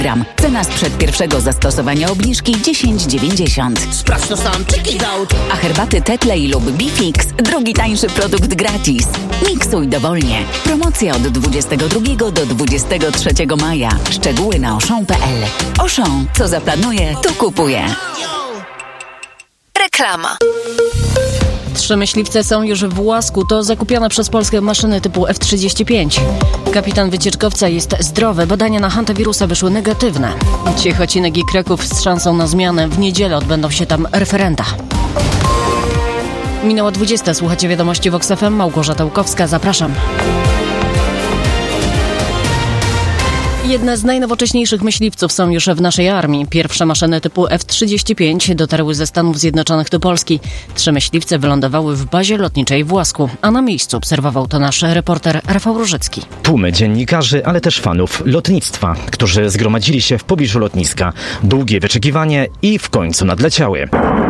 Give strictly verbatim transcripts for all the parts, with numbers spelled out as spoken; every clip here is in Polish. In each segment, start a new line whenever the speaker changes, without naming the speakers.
gram. Cena sprzed pierwszego zastosowania obniżki dziesięć dziewięćdziesiąt.
Sprawdź to sam, check it out.
A herbaty Tetley lub Bifix, drugi tańszy produkt gratis. Miksuj dowolnie. Promocja od dwudziestego drugiego do dwudziestego trzeciego maja. Szczegóły na auchan kropka p l. Auchan, co zaplanuje, to kupuje.
Reklama.
Trzy myśliwce są już w Łasku. To zakupione przez Polskę maszyny typu F trzydzieści pięć. Kapitan wycieczkowca jest zdrowy. Badania na hantawirusa wyszły negatywne. Ciechocinek i Kraków z szansą na zmianę. W niedzielę odbędą się tam referenda. Minęła dwudziesta. Słuchacie wiadomości Vox F M. Małgorzata Łukowska. Zapraszam. Jedne z najnowocześniejszych myśliwców są już w naszej armii. Pierwsze maszyny typu F trzydzieści pięć dotarły ze Stanów Zjednoczonych do Polski. Trzy myśliwce wylądowały w bazie lotniczej w Łasku, a na miejscu obserwował to nasz reporter Rafał Różycki.
Tłumy dziennikarzy, ale też fanów lotnictwa, którzy zgromadzili się w pobliżu lotniska. Długie wyczekiwanie i w końcu nadleciały.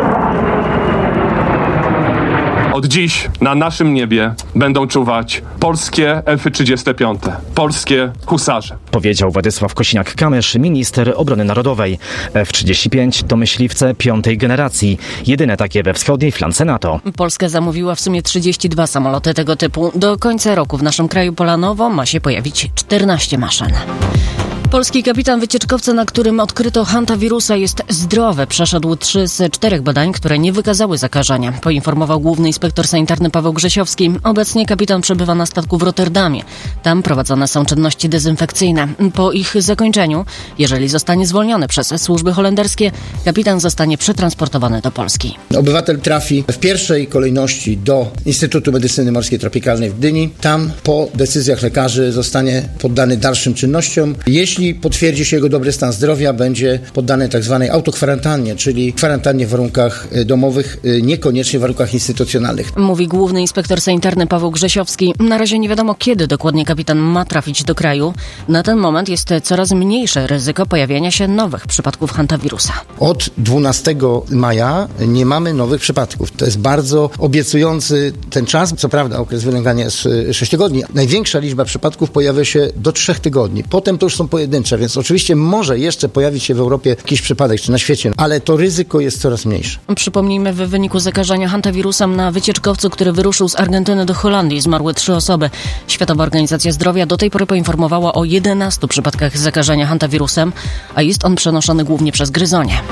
Od dziś na naszym niebie będą czuwać polskie F trzydzieści pięć, polskie husarze.
Powiedział Władysław Kosiniak-Kamysz, minister obrony narodowej. F trzydzieści pięć to myśliwce piątej generacji, jedyne takie we wschodniej flance NATO.
Polska zamówiła w sumie trzydzieści dwa samoloty tego typu. Do końca roku w naszym kraju planowo ma się pojawić czternaście maszyn. Polski kapitan wycieczkowca, na którym odkryto hantawirusa, jest zdrowy. Przeszedł trzy z czterech badań, które nie wykazały zakażenia, poinformował główny inspektor sanitarny Paweł Grzesiowski. Obecnie kapitan przebywa na statku w Rotterdamie. Tam prowadzone są czynności dezynfekcyjne. Po ich zakończeniu, jeżeli zostanie zwolniony przez służby holenderskie, kapitan zostanie przetransportowany do Polski.
Obywatel trafi w pierwszej kolejności do Instytutu Medycyny Morskiej Tropikalnej w Gdyni. Tam po decyzjach lekarzy zostanie poddany dalszym czynnościom. Jeśli Jeśli potwierdzi się jego dobry stan zdrowia, będzie poddany tak zwanej autokwarantannie, czyli kwarantannie w warunkach domowych, niekoniecznie w warunkach instytucjonalnych.
Mówi główny inspektor sanitarny Paweł Grzesiowski. Na razie nie wiadomo, kiedy dokładnie kapitan ma trafić do kraju. Na ten moment jest coraz mniejsze ryzyko pojawiania się nowych przypadków hantawirusa.
Od dwunastego maja nie mamy nowych przypadków. To jest bardzo obiecujący ten czas. Co prawda okres wylęgania jest sześć tygodni. Największa liczba przypadków pojawia się do trzech tygodni. Potem to już są pojedyncze. Więc oczywiście może jeszcze pojawić się w Europie jakiś przypadek, czy na świecie, ale to ryzyko jest coraz mniejsze.
Przypomnijmy, w wyniku zakażenia hantawirusem na wycieczkowcu, który wyruszył z Argentyny do Holandii, zmarły trzy osoby. Światowa Organizacja Zdrowia do tej pory poinformowała o jedenastu przypadkach zakażenia hantawirusem, a jest on przenoszony głównie przez gryzonie.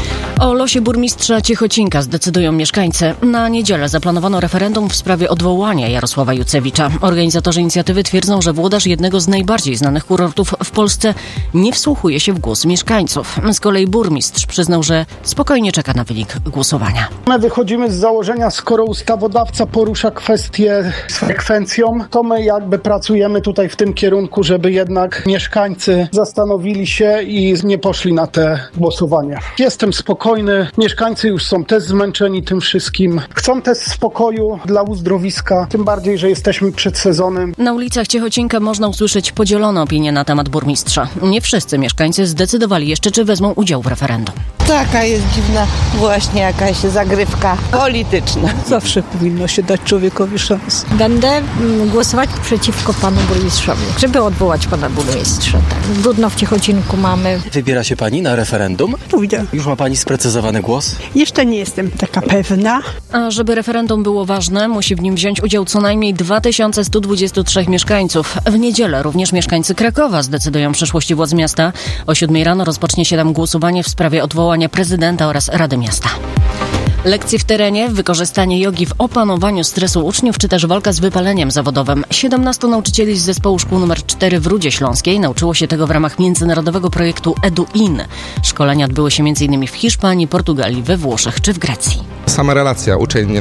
O losie burmistrza Ciechocinka zdecydują mieszkańcy. Na niedzielę zaplanowano referendum w sprawie odwołania Jarosława Jucewicza. Organizatorzy inicjatywy twierdzą, że włodarz jednego z najbardziej znanych kurortów w Polsce nie wsłuchuje się w głos mieszkańców. Z kolei burmistrz przyznał, że spokojnie czeka na wynik głosowania.
My wychodzimy z założenia, skoro ustawodawca porusza kwestię z frekwencją, to my jakby pracujemy tutaj w tym kierunku, żeby jednak mieszkańcy zastanowili się i nie poszli na te głosowania. Jestem spokojny. Mieszkańcy już są też zmęczeni tym wszystkim. Chcą też spokoju dla uzdrowiska, tym bardziej, że jesteśmy przed sezonem.
Na ulicach Ciechocinka można usłyszeć podzielone opinie na temat burmistrza. Nie wszyscy mieszkańcy zdecydowali jeszcze, czy wezmą udział w referendum.
Taka jest dziwna właśnie jakaś zagrywka polityczna.
Zawsze powinno się dać człowiekowi szansę.
Będę głosować przeciwko panu burmistrzowi, żeby odwołać pana burmistrza. Tak. Brudno w Ciechocinku mamy.
Wybiera się pani na referendum?
Pójdę.
Już ma pani sprecyzowany głos?
Jeszcze nie jestem taka pewna.
A żeby referendum było ważne, musi w nim wziąć udział co najmniej dwa tysiące sto dwadzieścia trzy mieszkańców. W niedzielę również mieszkańcy Krakowa zdecydują o przyszłości władz miasta. O siódmej rano rozpocznie się tam głosowanie w sprawie odwołania prezydenta oraz Rady Miasta. Lekcje w terenie, wykorzystanie jogi w opanowaniu stresu uczniów, czy też walka z wypaleniem zawodowym. siedemnastu nauczycieli z zespołu szkół numer cztery w Rudzie Śląskiej nauczyło się tego w ramach międzynarodowego projektu EduIn. Szkolenia odbyły się m.in. w Hiszpanii, Portugalii, we Włoszech czy w Grecji.
Sama relacja uczeń